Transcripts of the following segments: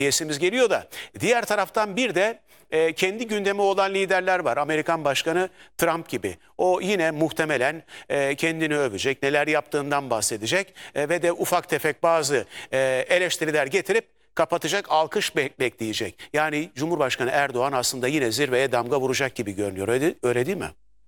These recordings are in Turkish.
diyesimiz geliyor da. Diğer taraftan bir de kendi gündemi olan liderler var. Amerikan Başkanı Trump gibi. O yine muhtemelen kendini övecek, neler yaptığından bahsedecek ve de ufak tefek bazı eleştiriler getirip kapatacak, alkış bekleyecek. Yani Cumhurbaşkanı Erdoğan aslında yine zirveye damga vuracak gibi görünüyor. Öyle değil mi?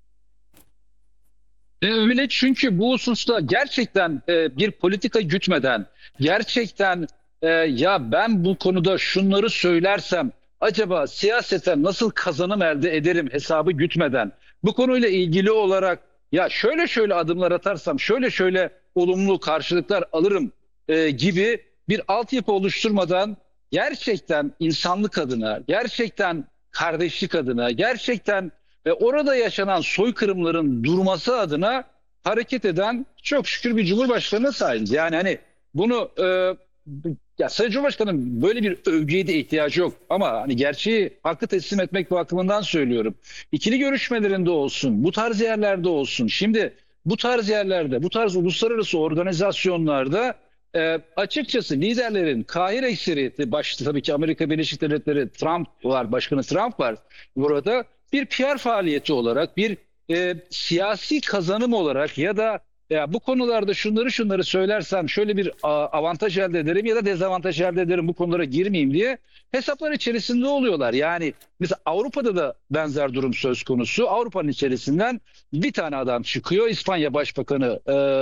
Öyle, çünkü bu hususta gerçekten bir politika gütmeden, gerçekten ya ben bu konuda şunları söylersem acaba siyaseten nasıl kazanım elde ederim hesabı gütmeden, bu konuyla ilgili olarak ya şöyle şöyle adımlar atarsam şöyle şöyle olumlu karşılıklar alırım gibi bir altyapı oluşturmadan, gerçekten insanlık adına, gerçekten kardeşlik adına, gerçekten ve orada yaşanan soykırımların durması adına hareket eden çok şükür bir Cumhurbaşkanı'na sahibiz. Yani hani bunu ya Sayın Cumhurbaşkanı'nın böyle bir övgüye de ihtiyacı yok. Ama hani gerçeği, hakkı teslim etmek bakımından söylüyorum. İkili görüşmelerinde olsun, bu tarz yerlerde olsun. Şimdi bu tarz yerlerde, bu tarz uluslararası organizasyonlarda açıkçası liderlerin Kahire ekseriyeti, başta tabii ki Amerika Birleşik Devletleri, Trump var, Başkanı Trump var burada, bir PR faaliyeti olarak, bir siyasi kazanım olarak ya da ya bu konularda şunları söylersem şöyle bir avantaj elde ederim ya da dezavantaj elde ederim, bu konulara girmeyeyim diye hesaplar içerisinde oluyorlar. Yani mesela Avrupa'da da benzer durum söz konusu. Avrupa'nın içerisinden bir tane adam çıkıyor. İspanya Başbakanı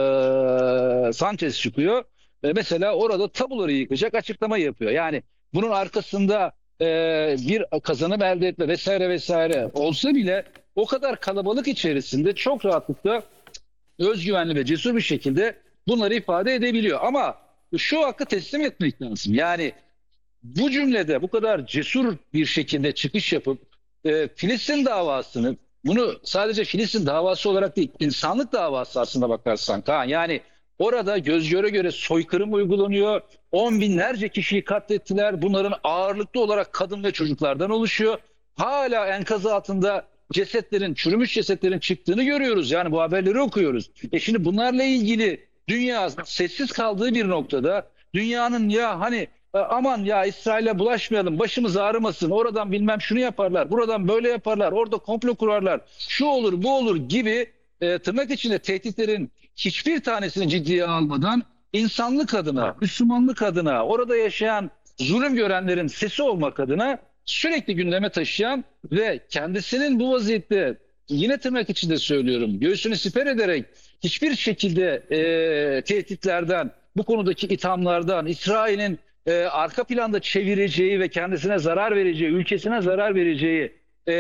Sanchez çıkıyor. Mesela orada tabuları yıkacak açıklama yapıyor. Yani bunun arkasında bir kazanım elde etme vesaire vesaire olsa bile o kadar kalabalık içerisinde çok rahatlıkla özgüvenli ve cesur bir şekilde bunları ifade edebiliyor. Ama şu hakkı teslim etmek lazım. Yani bu cümlede bu kadar cesur bir şekilde çıkış yapıp Filistin davasını, bunu sadece Filistin davası olarak değil, insanlık davası aslında bakarsan Kaan, yani orada göz göre göre soykırım uygulanıyor. On binlerce kişiyi katlettiler. Bunların ağırlıklı olarak kadın ve çocuklardan oluşuyor. Hala enkaz altında cesetlerin, çürümüş cesetlerin çıktığını görüyoruz. Yani bu haberleri okuyoruz. Şimdi bunlarla ilgili dünya sessiz kaldığı bir noktada, dünyanın ya hani aman ya İsrail'e bulaşmayalım, başımız ağrımasın, oradan bilmem şunu yaparlar, buradan böyle yaparlar, orada komplo kurarlar, şu olur bu olur gibi tırnak içinde tehditlerin hiçbir tanesini ciddiye almadan insanlık adına, Müslümanlık adına, orada yaşayan zulüm görenlerin sesi olmak adına sürekli gündeme taşıyan ve kendisinin bu vaziyette, yine tırnak içinde söylüyorum, göğsünü siper ederek hiçbir şekilde tehditlerden, bu konudaki ithamlardan, İsrail'in arka planda çevireceği ve kendisine zarar vereceği, ülkesine zarar vereceği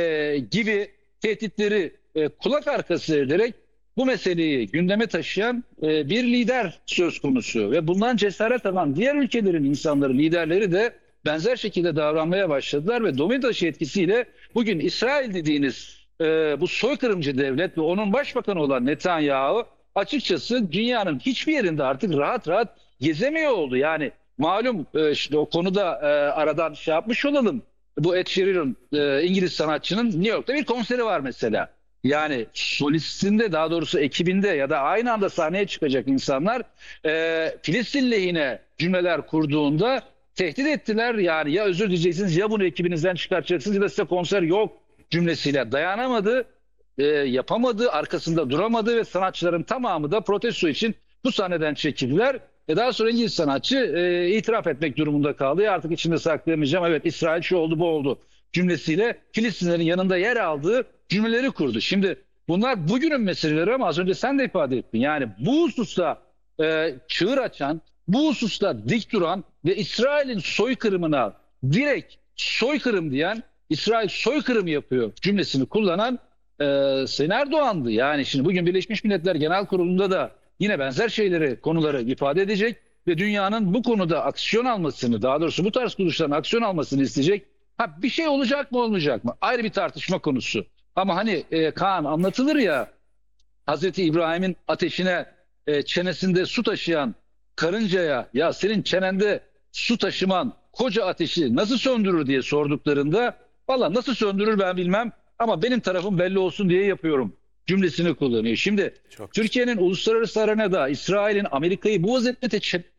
gibi tehditleri kulak arkası ederek bu meseleyi gündeme taşıyan bir lider söz konusu. Ve bundan cesaret alan diğer ülkelerin insanları, liderleri de benzer şekilde davranmaya başladılar ve domino taşı etkisiyle bugün İsrail dediğiniz bu soykırımcı devlet ve onun başbakanı olan Netanyahu açıkçası dünyanın hiçbir yerinde artık rahat rahat gezemiyor oldu. Yani malum işte o konuda aradan şey yapmış olalım. Bu Ed Sheeran, İngiliz sanatçının New York'ta bir konseri var mesela. Yani solistinde, daha doğrusu ekibinde ya da aynı anda sahneye çıkacak insanlar Filistin lehine cümleler kurduğunda tehdit ettiler. Yani ya özür dileyeceksiniz ya bunu ekibinizden çıkartacaksınız ya da size konser yok cümlesiyle dayanamadı, yapamadı, arkasında duramadı ve sanatçıların tamamı da protesto için bu sahneden çekildiler. Daha sonra İngiliz sanatçı itiraf etmek durumunda kaldı. Artık içinde saklayamayacağım, evet İsrail şu oldu bu oldu cümlesiyle Filistinlerin yanında yer aldığı cümleleri kurdu. Şimdi bunlar bugünün meseleleri ama az önce sen de ifade ettin. Yani bu hususta çığır açan, bu hususta dik duran ve İsrail'in soykırımına direkt soykırım diyen, İsrail soykırım yapıyor cümlesini kullanan Sayın Erdoğan'dı. Yani şimdi bugün Birleşmiş Milletler Genel Kurulu'nda da yine benzer şeyleri, konuları ifade edecek ve dünyanın bu konuda aksiyon almasını, daha doğrusu bu tarz kuruluşların aksiyon almasını isteyecek. Ha, bir şey olacak mı olmayacak mı? Ayrı bir tartışma konusu. Ama hani Kaan, anlatılır ya, Hazreti İbrahim'in ateşine çenesinde su taşıyan karıncaya, ya senin çenende su taşıman koca ateşi nasıl söndürür diye sorduklarında, valla nasıl söndürür ben bilmem ama benim tarafım belli olsun diye yapıyorum cümlesini kullanıyor. Şimdi Türkiye'nin uluslararası arenada İsrail'in Amerika'yı bu vaziyette